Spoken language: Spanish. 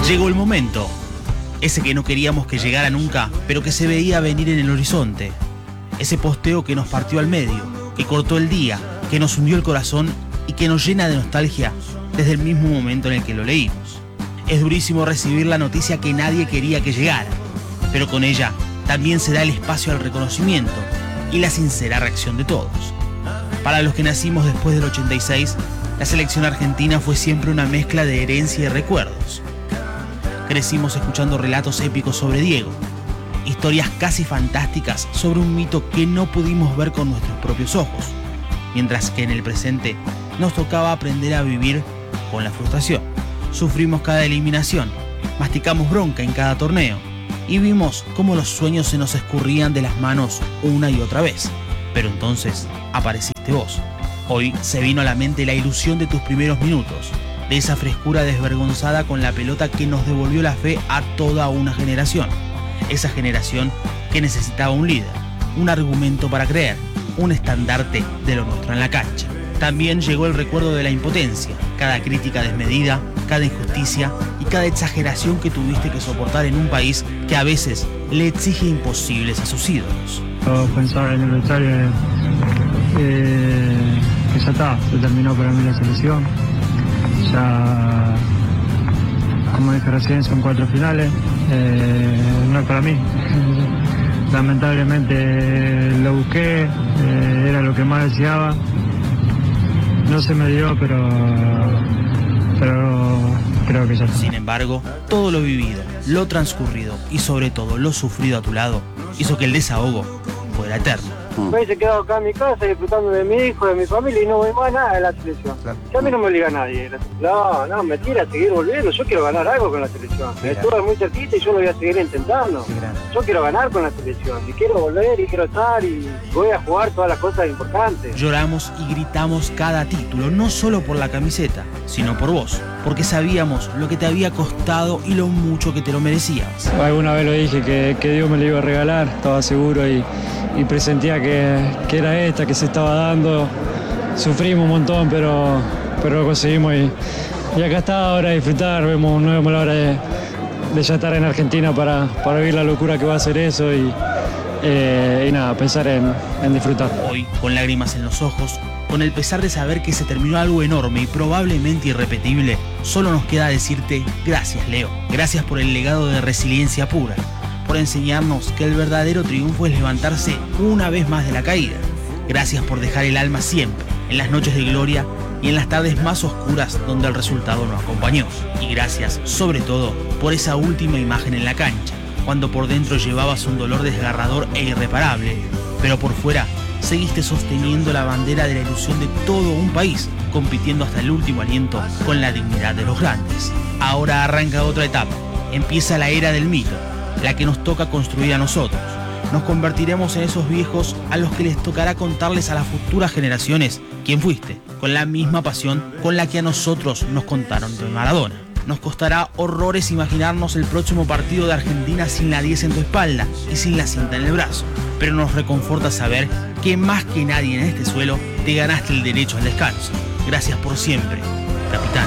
Llegó el momento, ese que no queríamos que llegara nunca, pero que se veía venir en el horizonte. Ese posteo que nos partió al medio, que cortó el día, que nos hundió el corazón y que nos llena de nostalgia desde el mismo momento en el que lo leímos. Es durísimo recibir la noticia que nadie quería que llegara, pero con ella también se da el espacio al reconocimiento y la sincera reacción de todos. Para los que nacimos después del 86, la selección argentina fue siempre una mezcla de herencia y recuerdos. Crecimos escuchando relatos épicos sobre Diego, historias casi fantásticas sobre un mito que no pudimos ver con nuestros propios ojos, mientras que en el presente nos tocaba aprender a vivir con la frustración. Sufrimos cada eliminación, masticamos bronca en cada torneo y vimos cómo los sueños se nos escurrían de las manos una y otra vez. Pero entonces apareciste vos. Hoy se vino a la mente la ilusión de tus primeros minutos, de esa frescura desvergonzada con la pelota que nos devolvió la fe a toda una generación. Esa generación que necesitaba un líder, un argumento para creer, un estandarte de lo nuestro en la cancha. También llegó el recuerdo de la impotencia, cada crítica desmedida, cada injusticia y cada exageración que tuviste que soportar en un país que a veces le exige imposibles a sus ídolos. Pensar en el vestuario que ya está, se terminó para mí la selección. Ya, como dije recién, son 4 finales, no es para mí. Lamentablemente lo busqué, era lo que más deseaba. No se me dio, pero creo que ya está. Sin embargo, todo lo vivido, lo transcurrido y sobre todo lo sufrido a tu lado hizo que el desahogo fuera eterno. Me hubiese quedado acá en mi casa disfrutando de mi hijo, de mi familia y no voy más nada de la selección. Claro. Si a mí no me obliga a nadie. No, me tira a seguir volviendo. Yo quiero ganar algo con la selección. Estuve muy cerquita y yo lo voy a seguir intentando. Yo quiero ganar con la selección y quiero volver y quiero estar y voy a jugar todas las cosas importantes. Lloramos y gritamos cada título, no solo por la camiseta, sino por vos, porque sabíamos lo que te había costado y lo mucho que te lo merecías. Alguna vez lo dije que Dios me lo iba a regalar, estaba seguro y presentía que era esta que se estaba dando. Sufrimos un montón, pero lo conseguimos y acá está ahora a disfrutar. Vemos la hora de ya estar en Argentina para vivir la locura que va a ser eso y nada, pensar en disfrutar. Hoy, con lágrimas en los ojos, con el pesar de saber que se terminó algo enorme y probablemente irrepetible, solo nos queda decirte gracias, Leo. Gracias por el legado de resiliencia pura, por enseñarnos que el verdadero triunfo es levantarse una vez más de la caída. Gracias por dejar el alma siempre, en las noches de gloria y en las tardes más oscuras donde el resultado no acompañó. Y gracias, sobre todo, por esa última imagen en la cancha, cuando por dentro llevabas un dolor desgarrador e irreparable, pero por fuera seguiste sosteniendo la bandera de la ilusión de todo un país, compitiendo hasta el último aliento con la dignidad de los grandes. Ahora arranca otra etapa, empieza la era del mito, la que nos toca construir a nosotros. Nos convertiremos en esos viejos a los que les tocará contarles a las futuras generaciones quién fuiste, con la misma pasión con la que a nosotros nos contaron de Maradona. Nos costará horrores imaginarnos el próximo partido de Argentina sin la 10 en tu espalda y sin la cinta en el brazo, pero nos reconforta saber que más que nadie en este suelo te ganaste el derecho al descanso. Gracias por siempre, capitán.